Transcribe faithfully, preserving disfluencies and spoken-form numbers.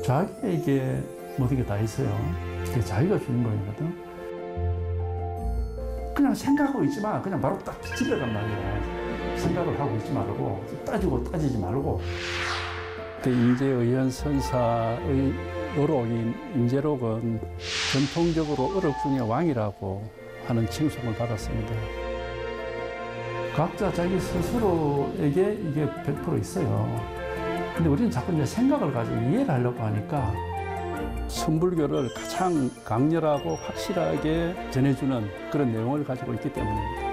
자기에게 모든 게 다 있어요. 그게 자기가 주인공이거든. 그냥 생각하고 있지 마. 그냥 바로 딱 집에 간 말이야. 생각을 하고 있지 말고 따지고 따지지 말고. 그 임재의현 선사의 어록인 임재록은 전통적으로 어록 중의 왕이라고 하는 칭송을 받았습니다. 각자 자기 스스로에게 이게 백 퍼센트 있어요. 근데 우리는 자꾸 이제 생각을 가지고 이해를 하려고 하니까 선불교를 가장 강렬하고 확실하게 전해주는 그런 내용을 가지고 있기 때문입니다.